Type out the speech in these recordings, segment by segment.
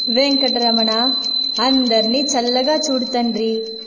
వెంకటరమణ, అందర్నీ చల్లగా చూడు తండ్రి.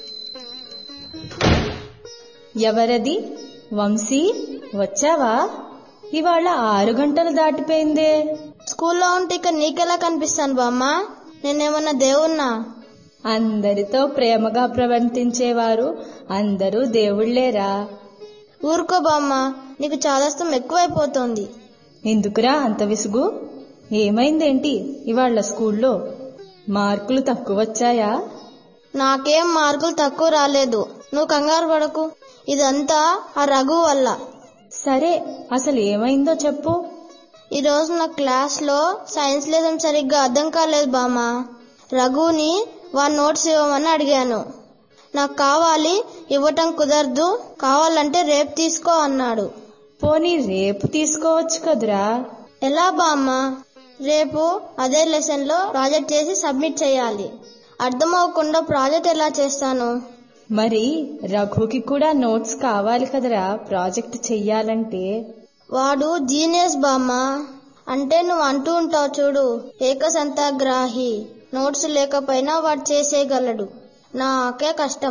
ఎవరది? వంశీ, వచ్చావా? ఇవాళ 6 గంటలు దాటిపోయిందే. స్కూల్లో ఉంటే ఇక నీకెలా కనిపిస్తాను బామ్మ? నేనేమన్నా దేవుణ్ణా? అందరితో ప్రేమగా ప్రవర్తించేవారు అందరూ దేవుళ్లేరా. ఊరుకో బామ్మ, నీకు చాదస్తం ఎక్కువైపోతోంది. ఎందుకురా అంత విసుగు? ఏమైందేంటి ఇవాళ స్కూల్లో? మార్కులు తక్కువ వచ్చాయా? నాకేం మార్కులు తక్కువ రాలేదు, నువ్వు కంగారు పడకు. ఇదంతా ఆ రఘు వల్ల. సరే, అసలు ఏమైందో చెప్పు. ఈరోజు నా క్లాస్లో సైన్స్ లెసన్ సరిగ్గా అర్థం కాలేదు బామ్మ. రఘుని వాడి నోట్స్ ఇవ్వమని అడిగాను. నాకు కావాలి, ఇవ్వటం కుదరదు, కావాలంటే రేపు తీసుకో అన్నాడు. పోనీ రేపు తీసుకోవచ్చు కదురా. ఎలా బామ్మ? రేపు అదే లెసన్ లో ప్రాజెక్ట్ చేసి సబ్మిట్ చేయాలి. అర్థమవకుండా ప్రాజెక్ట్ ఎలా చేస్తాను? మరి రఘుకి కూడా నోట్స్ కావాలి కదరా ప్రాజెక్ట్ చెయ్యాలంటే. వాడు జీనియస్ బామ్మ. అంటే నువ్వు అంటూ ఉంటావు చూడు, ఏకసంతాగ్రాహి. నోట్స్ లేకపోయినా వాడు చేసేయగలడు, నాకే కష్టం.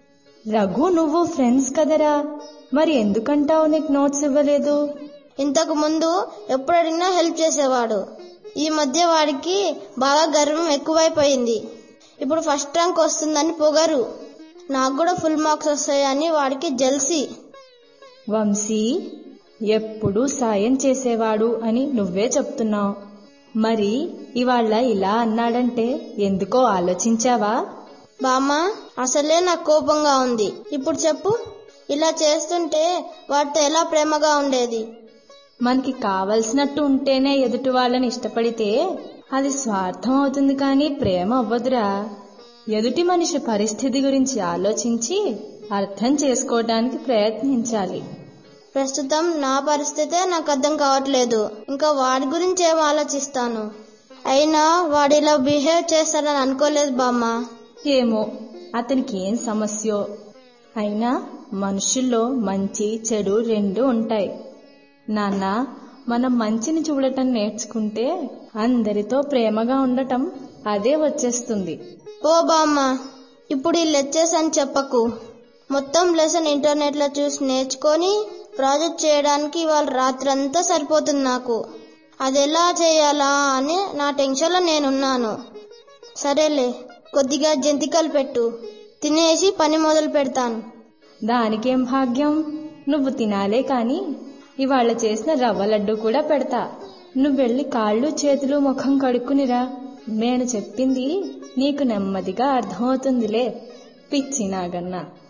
రఘు నువ్వు ఫ్రెండ్స్ కదరా, మరి ఎందుకంటావు నీకు నోట్స్ ఇవ్వలేదు? ఇంతకు ముందు ఎప్పుడు అడిగినా హెల్ప్ చేసేవాడు. ఈ మధ్య వాడికి బాగా గర్వం ఎక్కువైపోయింది. ఇప్పుడు ఫస్ట్ ర్యాంక్ వస్తుందని పొగరు, నాకు కూడా ఫుల్ మార్క్స్ వస్తాయని వాడికి జెల్సీ. వంశీ ఎప్పుడూ సాయం చేసేవాడు అని నువ్వే చెప్తున్నావు. మరి ఇవాళ ఇలా అన్నాడంటే ఎందుకో ఆలోచించావా? బామ్మ, అసలే నాకు కోపంగా ఉంది. ఇప్పుడు చెప్పు, ఇలా చేస్తుంటే వాడితో ఎలా ప్రేమగా ఉండేది? మనకి కావలసినట్టు ఉంటేనే ఎదుటి వాళ్ళని ఇష్టపడితే అది స్వార్థం అవుతుంది, కానీ ప్రేమ అవ్వదురా. ఎదుటి మనిషి పరిస్థితి గురించి ఆలోచించి అర్థం చేసుకోవడానికి ప్రయత్నించాలి. ప్రస్తుతం నా పరిస్థితే నాకు అర్థం కావట్లేదు, ఇంకా వాడి గురించి ఏం ఆలోచిస్తాను? అయినా వాడిలా బిహేవ్ చేస్తాడని అనుకోలేదు బామ్మ. ఏమో అతనికి ఏం సమస్యో. అయినా మనుషుల్లో మంచి చెడు 2 ఉంటాయి నాన్న. మనం మంచిని చూడటం నేర్చుకుంటే అందరితో ప్రేమగా ఉండటం అదే వచ్చేస్తుంది. ఓ బామ్మ, ఇప్పుడు ఈ లెక్చర్స్ అని చెప్పకు. మొత్తం లెసన్ ఇంటర్నెట్ లో చూసి నేర్చుకొని ప్రాజెక్ట్ చేయడానికి ఇవాళ రాత్రంతా సరిపోతుంది నాకు. అది ఎలా చేయాలా అని నా టెన్షన్ లో నేనున్నాను. సరేలే, కొద్దిగా జంతికలు పెట్టు, తినేసి పని మొదలు పెడతాను. దానికేం భాగ్యం, నువ్వు తినాలే కాని ఇవాళ చేసిన రవ్వ లడ్డు కూడా పెడతా. నువ్వెళ్ళి కాళ్ళు చేతులు ముఖం కడుక్కునిరా. నేను చెప్పింది నీకు నెమ్మదిగా అర్థమవుతుందిలే, పిచ్చి నాగన్నా.